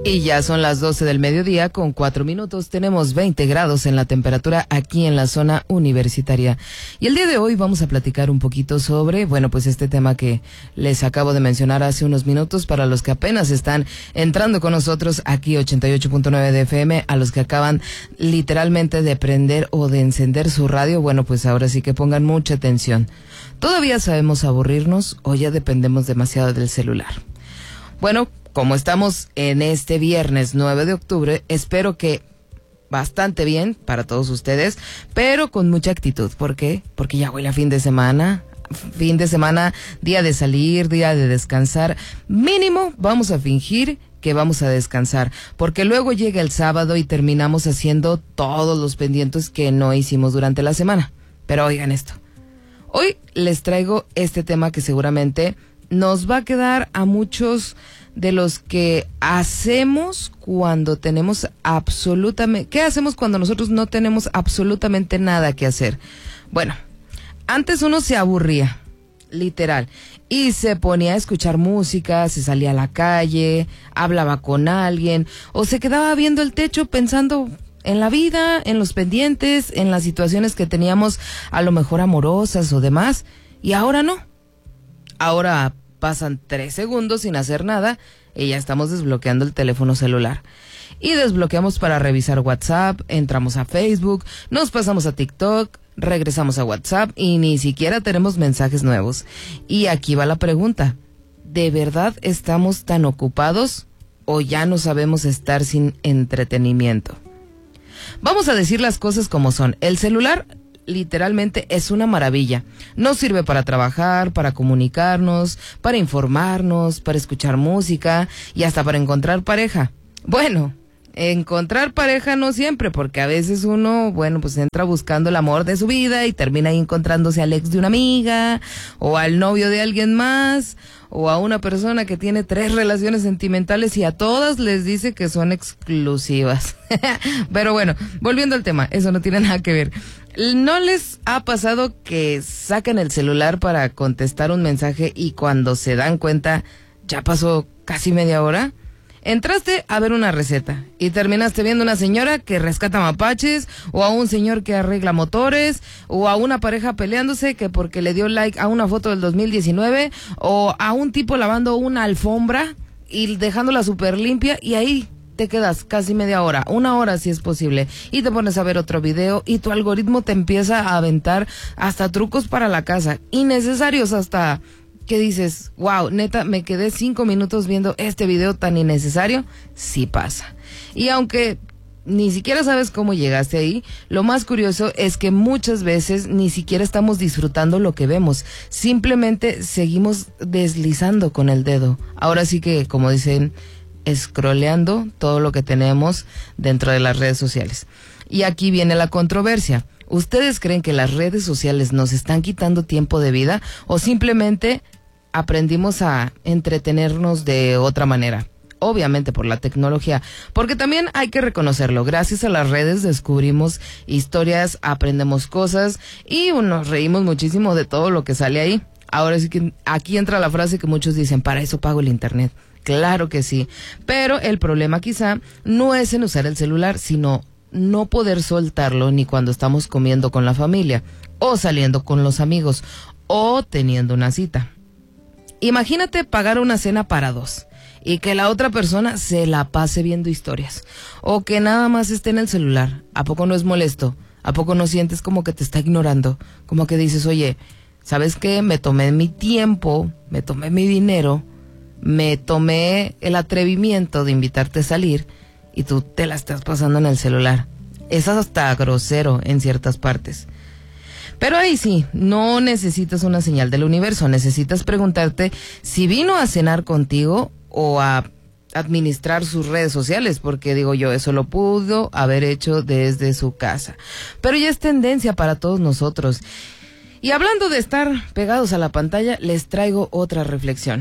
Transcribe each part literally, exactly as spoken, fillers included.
Y ya son las doce del mediodía con cuatro minutos. Tenemos veinte grados en la temperatura aquí en la zona universitaria. Y el día de hoy vamos a platicar un poquito sobre, bueno, pues este tema que les acabo de mencionar hace unos minutos para los que apenas están entrando con nosotros aquí ochenta y ocho punto nueve de F M, a los que acaban literalmente de prender o de encender su radio, bueno, pues ahora sí que pongan mucha atención. ¿Todavía sabemos aburrirnos o ya dependemos demasiado del celular? Bueno, como estamos en este viernes nueve de octubre, espero que bastante bien para todos ustedes, pero con mucha actitud. ¿Por qué? Porque ya huele a fin de semana, fin de semana, día de salir, día de descansar. Mínimo vamos a fingir que vamos a descansar, porque luego llega el sábado y terminamos haciendo todos los pendientes que no hicimos durante la semana. Pero oigan esto, hoy les traigo este tema que seguramente nos va a quedar a muchos de los que hacemos cuando tenemos absolutamente... ¿Qué hacemos cuando nosotros no tenemos absolutamente nada que hacer? Bueno, antes uno se aburría, literal, y se ponía a escuchar música, se salía a la calle, hablaba con alguien, o se quedaba viendo el techo pensando en la vida, en los pendientes, en las situaciones que teníamos a lo mejor amorosas o demás, y ahora no. Ahora pasan tres segundos sin hacer nada y ya estamos desbloqueando el teléfono celular. Y desbloqueamos para revisar WhatsApp, entramos a Facebook, nos pasamos a TikTok, regresamos a WhatsApp y ni siquiera tenemos mensajes nuevos. Y aquí va la pregunta, ¿de verdad estamos tan ocupados o ya no sabemos estar sin entretenimiento? Vamos a decir las cosas como son. El celular literalmente es una maravilla. Nos sirve para trabajar, para comunicarnos, para informarnos, para escuchar música y hasta para encontrar pareja. Bueno, encontrar pareja no siempre, porque a veces uno, bueno, pues entra buscando el amor de su vida y termina ahí encontrándose al ex de una amiga, o al novio de alguien más, o a una persona que tiene tres relaciones sentimentales y a todas les dice que son exclusivas. Pero bueno, volviendo al tema, eso no tiene nada que ver. ¿No les ha pasado que sacan el celular para contestar un mensaje y cuando se dan cuenta ya pasó casi media hora? Entraste a ver una receta y terminaste viendo a una señora que rescata mapaches, o a un señor que arregla motores, o a una pareja peleándose que porque le dio like a una foto del dos mil diecinueve, o a un tipo lavando una alfombra y dejándola súper limpia, y ahí te quedas casi media hora, una hora si es posible, y te pones a ver otro video y tu algoritmo te empieza a aventar hasta trucos para la casa, innecesarios hasta... que dices, wow, neta, me quedé cinco minutos viendo este video tan innecesario. Sí pasa. Y aunque ni siquiera sabes cómo llegaste ahí, lo más curioso es que muchas veces ni siquiera estamos disfrutando lo que vemos. Simplemente seguimos deslizando con el dedo. Ahora sí que, como dicen, scrolleando todo lo que tenemos dentro de las redes sociales. Y aquí viene la controversia. ¿Ustedes creen que las redes sociales nos están quitando tiempo de vida o simplemente aprendimos a entretenernos de otra manera? Obviamente por la tecnología, porque también hay que reconocerlo, gracias a las redes descubrimos historias, aprendemos cosas y nos reímos muchísimo de todo lo que sale ahí. Ahora sí que aquí entra la frase que muchos dicen, para eso pago el internet. Claro que sí, pero el problema quizá no es en usar el celular, sino no poder soltarlo ni cuando estamos comiendo con la familia, o saliendo con los amigos, o teniendo una cita. Imagínate pagar una cena para dos y que la otra persona se la pase viendo historias, o que nada más esté en el celular. ¿A poco no es molesto? ¿A poco no sientes como que te está ignorando? Como que dices, oye, ¿sabes qué? Me tomé mi tiempo, me tomé mi dinero, me tomé el atrevimiento de invitarte a salir y tú te la estás pasando en el celular. Es hasta grosero en ciertas partes. Pero ahí sí, no necesitas una señal del universo, necesitas preguntarte si vino a cenar contigo o a administrar sus redes sociales, porque digo yo, eso lo pudo haber hecho desde su casa. Pero ya es tendencia para todos nosotros. Y hablando de estar pegados a la pantalla, les traigo otra reflexión.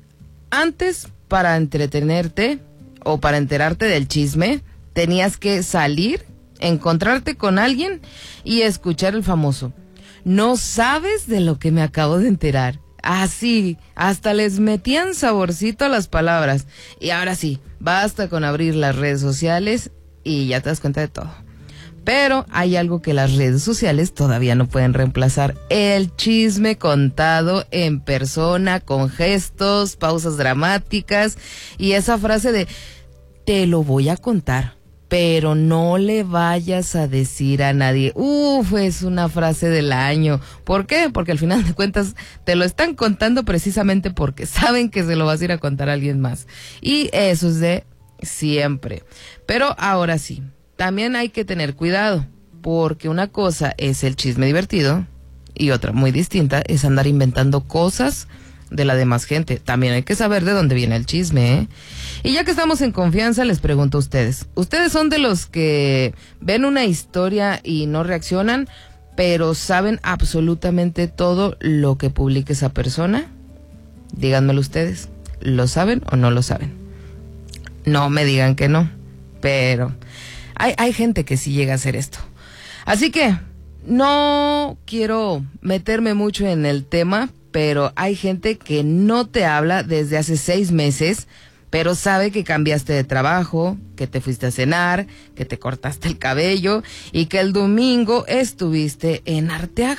Antes, para entretenerte o para enterarte del chisme, tenías que salir, encontrarte con alguien y escuchar el famoso: no sabes de lo que me acabo de enterar. Así, hasta les metían saborcito a las palabras. Y ahora sí, basta con abrir las redes sociales y ya te das cuenta de todo. Pero hay algo que las redes sociales todavía no pueden reemplazar: el chisme contado en persona, con gestos, pausas dramáticas y esa frase de te lo voy a contar, pero no le vayas a decir a nadie. Uf, es una frase del año. ¿Por qué? Porque al final de cuentas te lo están contando precisamente porque saben que se lo vas a ir a contar a alguien más. Y eso es de siempre. Pero ahora sí, también hay que tener cuidado, porque una cosa es el chisme divertido y otra muy distinta es andar inventando cosas de la demás gente. También hay que saber de dónde viene el chisme, ¿eh? Y ya que estamos en confianza, les pregunto a ustedes. ¿Ustedes son de los que ven una historia y no reaccionan, pero saben absolutamente todo lo que publique esa persona? Díganmelo ustedes. ¿Lo saben o no lo saben? No me digan que no, pero hay, hay gente que sí llega a hacer esto. Así que no quiero meterme mucho en el tema, pero hay gente que no te habla desde hace seis meses, pero sabe que cambiaste de trabajo, que te fuiste a cenar, que te cortaste el cabello y que el domingo estuviste en Arteaga.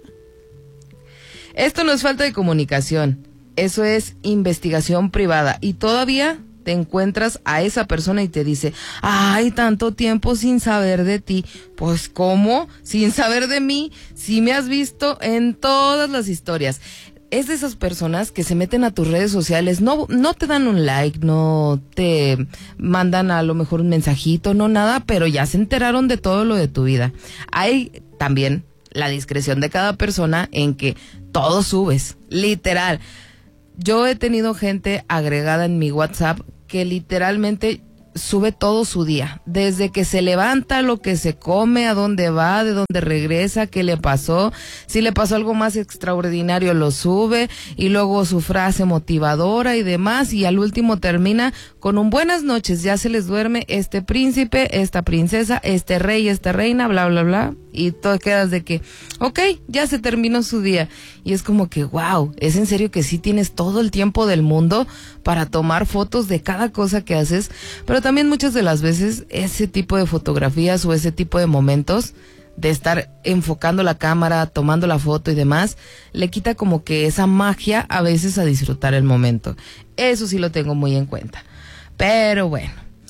Esto no es falta de comunicación, eso es investigación privada y todavía te encuentras a esa persona y te dice, ay, tanto tiempo sin saber de ti. Pues, ¿cómo? Sin saber de mí, si me has visto en todas las historias. Es de esas personas que se meten a tus redes sociales, no, no te dan un like, no te mandan a lo mejor un mensajito, no nada, pero ya se enteraron de todo lo de tu vida. Hay también la discreción de cada persona en que todo subes, literal. Yo he tenido gente agregada en mi WhatsApp que literalmente sube todo su día, desde que se levanta, lo que se come, a dónde va, de dónde regresa, qué le pasó, si le pasó algo más extraordinario lo sube, y luego su frase motivadora y demás, y al último termina con un buenas noches, ya se les duerme este príncipe, esta princesa, este rey, esta reina, bla bla bla, y todo quedas de que, ok, ya se terminó su día, y es como que, wow, es en serio que sí tienes todo el tiempo del mundo para tomar fotos de cada cosa que haces, pero también muchas de las veces ese tipo de fotografías o ese tipo de momentos de estar enfocando la cámara, tomando la foto y demás, le quita como que esa magia a veces a disfrutar el momento. Eso sí lo tengo muy en cuenta. Pero bueno.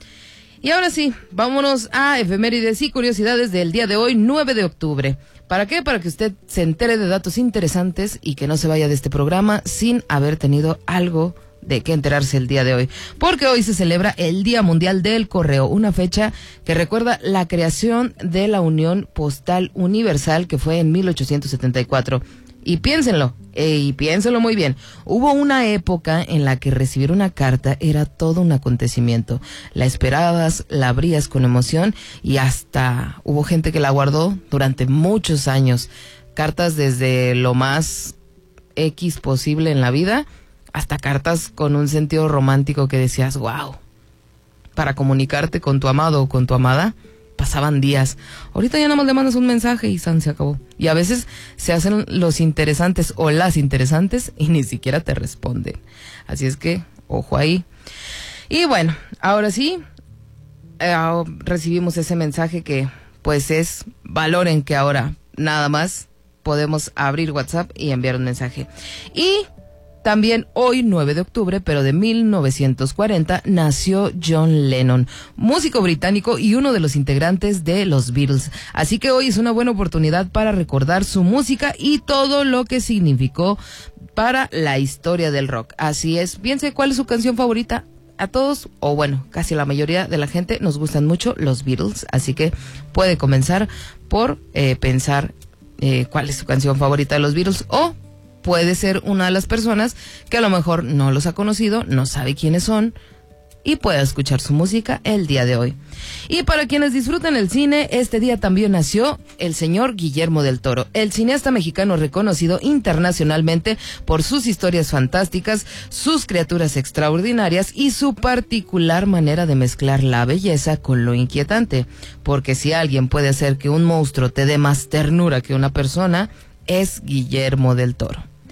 Y ahora sí, vámonos a efemérides y curiosidades del día de hoy, nueve de octubre. ¿Para qué? Para que usted se entere de datos interesantes y que no se vaya de este programa sin haber tenido algo de qué enterarse el día de hoy, porque hoy se celebra el Día Mundial del Correo, una fecha que recuerda la creación de la Unión Postal Universal, que fue en mil ochocientos setenta y cuatro. Y piénsenlo, eh, y piénsenlo muy bien, hubo una época en la que recibir una carta era todo un acontecimiento. La esperabas, la abrías con emoción y hasta hubo gente que la guardó durante muchos años. Cartas desde lo más X posible en la vida, hasta cartas con un sentido romántico que decías, wow, para comunicarte con tu amado o con tu amada, pasaban días. Ahorita ya nada más le mandas un mensaje y san, se acabó. Y a veces se hacen los interesantes o las interesantes y ni siquiera te responden. Así es que, ojo ahí. Y bueno, ahora sí, eh, recibimos ese mensaje que pues es valoren que ahora nada más podemos abrir WhatsApp y enviar un mensaje. Y también hoy, nueve de octubre, pero de mil novecientos cuarenta, nació John Lennon, músico británico y uno de los integrantes de los Beatles. Así que hoy es una buena oportunidad para recordar su música y todo lo que significó para la historia del rock. Así es, piense cuál es su canción favorita. A todos, o bueno, casi la mayoría de la gente nos gustan mucho los Beatles, así que puede comenzar por eh, pensar eh, cuál es su canción favorita de los Beatles, o puede ser una de las personas que a lo mejor no los ha conocido, no sabe quiénes son y pueda escuchar su música el día de hoy. Y para quienes disfrutan el cine, este día también nació el señor Guillermo del Toro, el cineasta mexicano reconocido internacionalmente por sus historias fantásticas, sus criaturas extraordinarias y su particular manera de mezclar la belleza con lo inquietante. Porque si alguien puede hacer que un monstruo te dé más ternura que una persona, es Guillermo del Toro.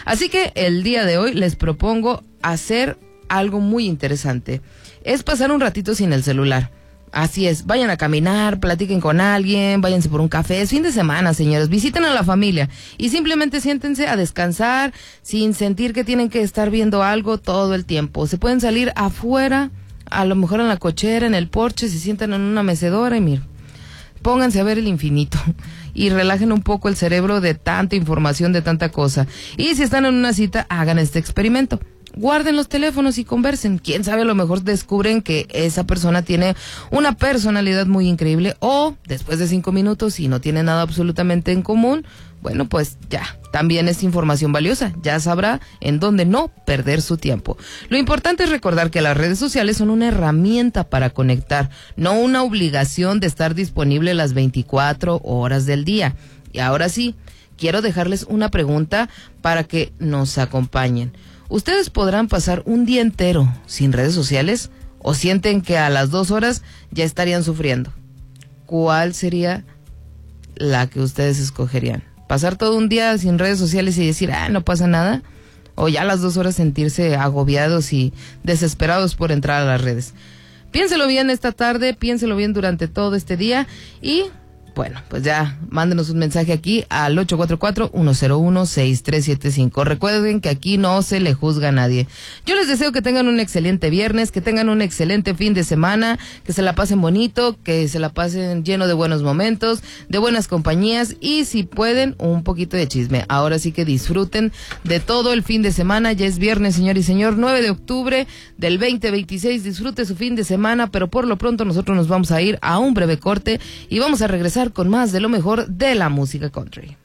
Así que el día de hoy les propongo hacer algo muy interesante. Es pasar un ratito sin el celular. Así es, vayan a caminar, platiquen con alguien, váyanse por un café, es fin de semana, señores, visiten a la familia y simplemente siéntense a descansar sin sentir que tienen que estar viendo algo todo el tiempo. Se pueden salir afuera, a lo mejor en la cochera, en el porche, se sientan en una mecedora y miren, pónganse a ver el infinito y relajen un poco el cerebro de tanta información, de tanta cosa. Y si están en una cita, hagan este experimento. Guarden los teléfonos y conversen. Quién sabe, a lo mejor descubren que esa persona tiene una personalidad muy increíble, o después de cinco minutos, si no tiene nada absolutamente en común, bueno, pues ya, también es información valiosa. Ya sabrá en dónde no perder su tiempo. Lo importante es recordar que las redes sociales son una herramienta para conectar, no una obligación de estar disponible las veinticuatro horas del día. Y ahora sí, quiero dejarles una pregunta para que nos acompañen. ¿Ustedes podrán pasar un día entero sin redes sociales o sienten que a las dos horas ya estarían sufriendo? ¿Cuál sería la que ustedes escogerían? ¿Pasar todo un día sin redes sociales y decir, ah, no pasa nada? ¿O ya a las dos horas sentirse agobiados y desesperados por entrar a las redes? Piénselo bien esta tarde, piénselo bien durante todo este día y... bueno, pues ya, mándenos un mensaje aquí al ocho cuatro cuatro, uno cero uno, seis tres siete cinco. Recuerden que aquí no se le juzga a nadie. Yo les deseo que tengan un excelente viernes, que tengan un excelente fin de semana, que se la pasen bonito, que se la pasen lleno de buenos momentos, de buenas compañías y si pueden, un poquito de chisme. Ahora sí que disfruten de todo el fin de semana. Ya es viernes, señor y señor, nueve de octubre del veinte veintiséis. Disfrute su fin de semana, pero por lo pronto nosotros nos vamos a ir a un breve corte y vamos a regresar con más de lo mejor de la música country.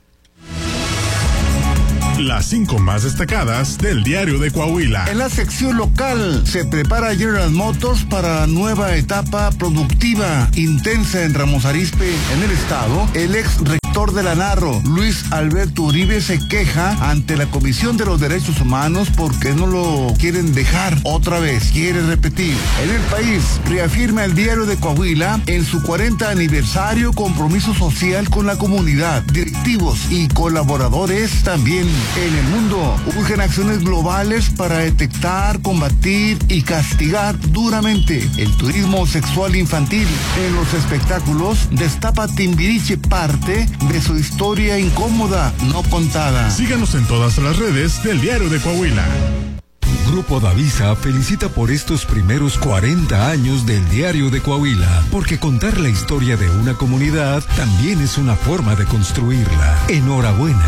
Las cinco más destacadas del Diario de Coahuila. En la sección local se prepara General Motors para nueva etapa productiva intensa en Ramos Arizpe. En el estado, el ex rector de la Narro, Luis Alberto Uribe, se queja ante la Comisión de los Derechos Humanos porque no lo quieren dejar otra vez, quiere repetir. En el país, reafirma el Diario de Coahuila en su cuarenta aniversario compromiso social con la comunidad, directivos y colaboradores también. En el mundo, urgen acciones globales para detectar, combatir y castigar duramente el turismo sexual infantil. En los espectáculos, destapa Timbiriche parte de su historia incómoda, no contada. Síganos en todas las redes del Diario de Coahuila. Grupo Davisa felicita por estos primeros cuarenta años del Diario de Coahuila, porque contar la historia de una comunidad también es una forma de construirla. Enhorabuena.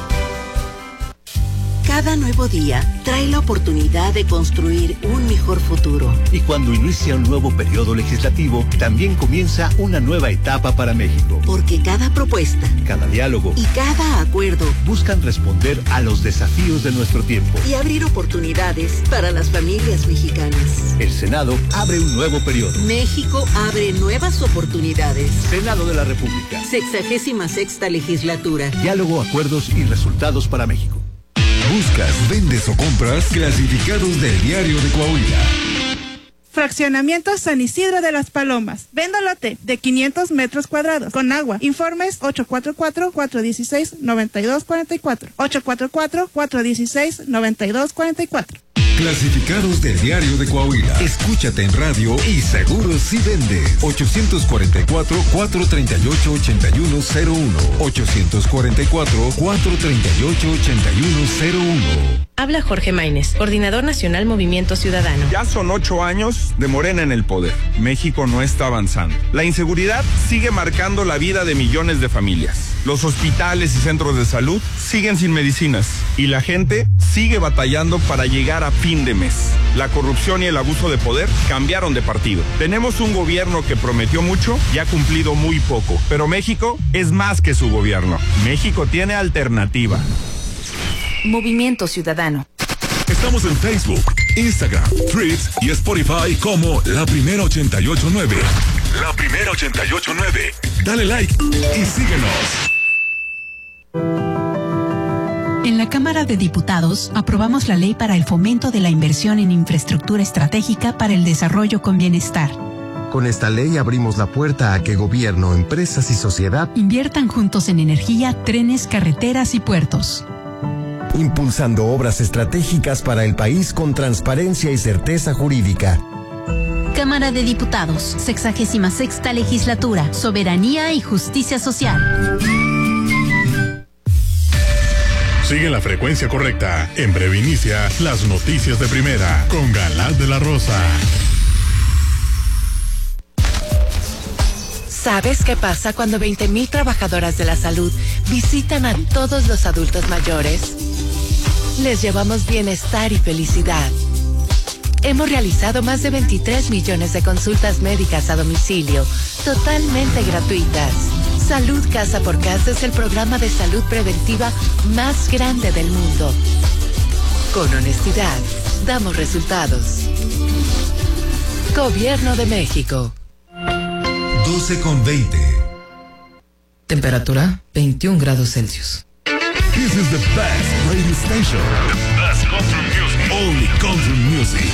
Cada nuevo día trae la oportunidad de construir un mejor futuro. Y cuando inicia un nuevo periodo legislativo, también comienza una nueva etapa para México. Porque cada propuesta, cada diálogo y cada acuerdo buscan responder a los desafíos de nuestro tiempo y abrir oportunidades para las familias mexicanas. El Senado abre un nuevo periodo. México abre nuevas oportunidades. Senado de la República. Sexagésima sexta legislatura. Diálogo, acuerdos y resultados para México. ¿Buscas, vendes o compras clasificados del Diario de Coahuila? Fraccionamiento San Isidro de las Palomas. Vendo lote de quinientos metros cuadrados con agua. Informes ocho cuatro cuatro, cuatro uno seis, nueve dos cuatro cuatro. ocho cuatro cuatro, cuatro uno seis, nueve dos cuatro cuatro. Clasificados del Diario de Coahuila. Escúchate en radio y seguro si vendes. ocho cuatro cuatro, cuatro tres ocho, ocho uno cero uno. ocho cuatro cuatro, cuatro tres ocho, ocho uno cero uno. Habla Jorge Maínez, coordinador nacional Movimiento Ciudadano. Ya son ocho años de Morena en el poder. México no está avanzando. La inseguridad sigue marcando la vida de millones de familias. Los hospitales y centros de salud siguen sin medicinas. Y la gente sigue batallando para llegar a fin de mes. La corrupción y el abuso de poder cambiaron de partido. Tenemos un gobierno que prometió mucho y ha cumplido muy poco. Pero México es más que su gobierno. México tiene alternativa. Movimiento Ciudadano. Estamos en Facebook, Instagram, Threads y Spotify como La Primera ochenta y ocho nueve. La Primera ochenta y ocho nueve. Dale like y síguenos. En la Cámara de Diputados aprobamos la ley para el fomento de la inversión en infraestructura estratégica para el desarrollo con bienestar. Con esta ley abrimos la puerta a que gobierno, empresas y sociedad inviertan juntos en energía, trenes, carreteras y puertos. impulsando obras estratégicas para el país con transparencia y certeza jurídica. Cámara de Diputados, sexagésima sexta legislatura, soberanía y justicia social. Sigue la frecuencia correcta. En breve inicia las noticias de primera con Galán de la Rosa. ¿Sabes qué pasa cuando veinte mil trabajadoras de la salud visitan a todos los adultos mayores? Les llevamos bienestar y felicidad. Hemos realizado más de veintitrés millones de consultas médicas a domicilio, totalmente gratuitas. Salud Casa por Casa es el programa de salud preventiva más grande del mundo. Con honestidad, damos resultados. Gobierno de México. doce con veinte. Temperatura veintiún grados Celsius. This is the best radio station. The best country music. Only country music.